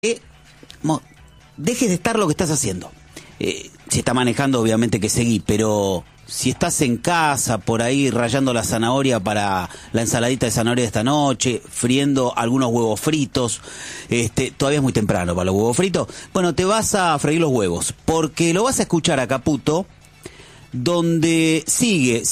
dejes de estar lo que estás haciendo. Si está manejando, obviamente que seguí, pero si estás en casa, por ahí rayando la zanahoria para la ensaladita de zanahoria de esta noche, friendo algunos huevos fritos, todavía es muy temprano para los huevos fritos, bueno, te vas a freír los huevos, porque lo vas a escuchar a Caputo, donde sigue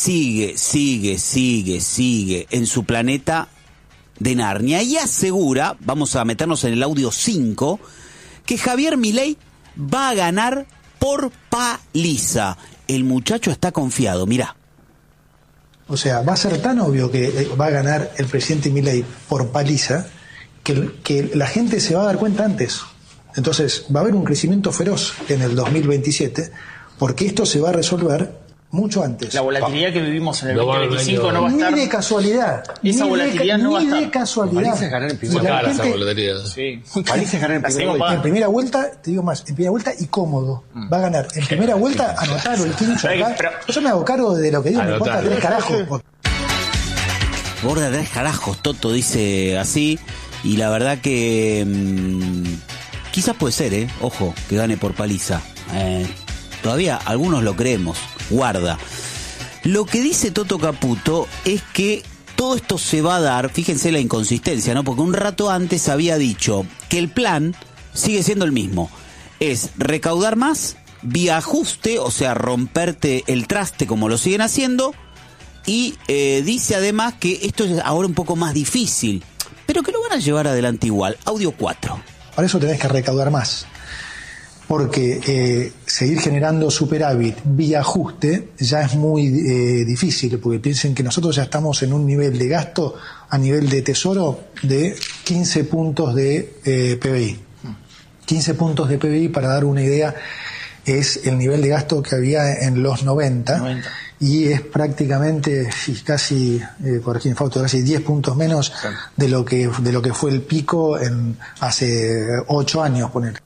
en su planeta de Narnia y asegura, vamos a meternos en el audio 5, que Javier Milei va a ganar por paliza. El muchacho está confiado, mirá. O sea, va a ser tan obvio que va a ganar el presidente Milei por paliza que la gente se va a dar cuenta antes. Entonces va a haber un crecimiento feroz en el 2027 porque esto se va a resolver mucho antes. La volatilidad que vivimos en el 2025 no va a estar... Ni de casualidad. Esa volatilidad no va a estar. Ni de casualidad. Parece ganar en primera vuelta. Esa volatilidad. Sí. Parece ganar en primera vuelta. En primera vuelta, te digo más, en primera vuelta y cómodo. Va a ganar. En primera vuelta, anotarlo, el quincho acá. Yo me hago cargo de lo que digo, me importa 3 carajos. Borda 3 carajos, Toto dice así. Y la verdad que... quizás puede ser, ojo, que gane por paliza. Todavía algunos lo creemos. Guarda. Lo que dice Toto Caputo es que todo esto se va a dar, fíjense la inconsistencia, ¿no? Porque un rato antes había dicho que el plan sigue siendo el mismo. Es recaudar más vía ajuste, o sea, romperte el traste como lo siguen haciendo. Y dice además que esto es ahora un poco más difícil, pero que lo van a llevar adelante igual. Audio 4. Para eso tenés que recaudar más. Porque seguir generando superávit vía ajuste ya es muy difícil, porque piensen que nosotros ya estamos en un nivel de gasto a nivel de tesoro de 15 puntos de PBI. 15 puntos de PBI, para dar una idea, es el nivel de gasto que había en los 90. Y es prácticamente casi, corregime Fausto, casi 10 puntos menos de lo que fue el pico en hace 8 años, poner.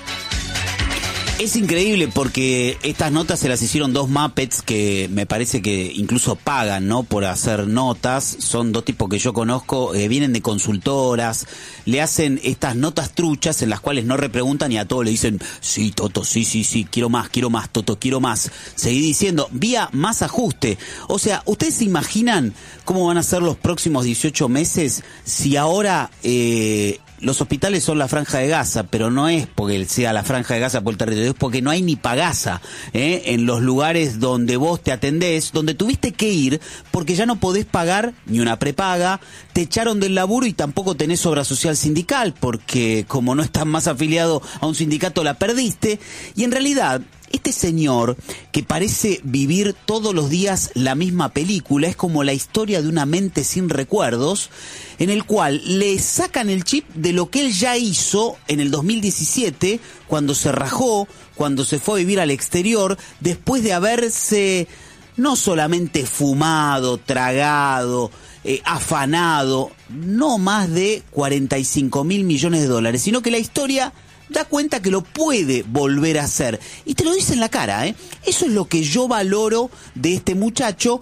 Es increíble porque estas notas se las hicieron 2 Muppets que me parece que incluso pagan, ¿no?, por hacer notas. Son 2 tipos que yo conozco, vienen de consultoras, le hacen estas notas truchas en las cuales no repreguntan y a todos le dicen, sí, Toto, sí, quiero más, Toto, quiero más. Seguí diciendo, vía más ajuste. O sea, ¿ustedes se imaginan cómo van a ser los próximos 18 meses si ahora... los hospitales son la Franja de Gaza, pero no es porque sea la Franja de Gaza por el territorio, es porque no hay ni pagaza en los lugares donde vos te atendés, donde tuviste que ir porque ya no podés pagar ni una prepaga, te echaron del laburo y tampoco tenés obra social sindical porque como no estás más afiliado a un sindicato la perdiste. Y en realidad... este señor que parece vivir todos los días la misma película es como la historia de una mente sin recuerdos en el cual le sacan el chip de lo que él ya hizo en el 2017 cuando se rajó, cuando se fue a vivir al exterior después de haberse no solamente fumado, tragado, afanado, no más de 45.000 millones de dólares, sino que la historia... da cuenta que lo puede volver a hacer. Y te lo dice en la cara, Eso es lo que yo valoro de este muchacho,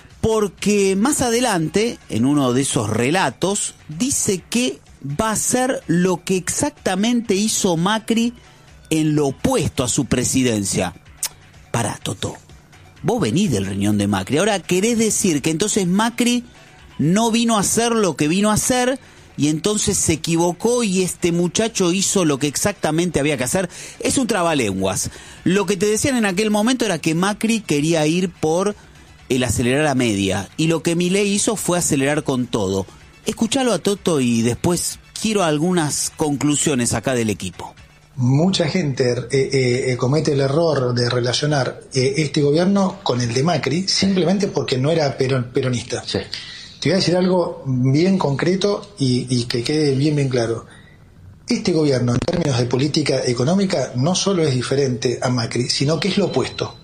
porque más adelante, en uno de esos relatos, dice que va a hacer lo que exactamente hizo Macri en lo opuesto a su presidencia. Pará, Toto. Vos venís del riñón de Macri. Ahora querés decir que entonces Macri no vino a hacer lo que vino a hacer... y entonces se equivocó y este muchacho hizo lo que exactamente había que hacer. Es un trabalenguas. Lo que te decían en aquel momento era que Macri quería ir por el acelerar a media y lo que Milei hizo fue acelerar con todo. Escuchalo a Toto y después quiero algunas conclusiones acá del equipo. Mucha gente comete el error de relacionar este gobierno con el de Macri simplemente porque no era peronista. Sí. Te voy a decir algo bien concreto y que quede bien claro. Este gobierno, en términos de política económica, no solo es diferente a Macri, sino que es lo opuesto.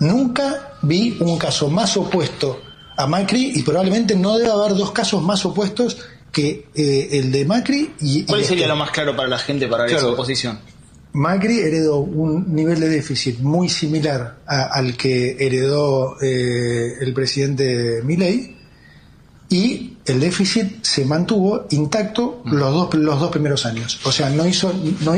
Nunca vi un caso más opuesto a Macri y probablemente no debe haber 2 casos más opuestos que el de Macri y... ¿Cuál sería lo más claro para la gente para ver esa oposición? Macri heredó un nivel de déficit muy similar al que heredó el presidente Milei. y el déficit se mantuvo intacto los dos primeros años. O sea, no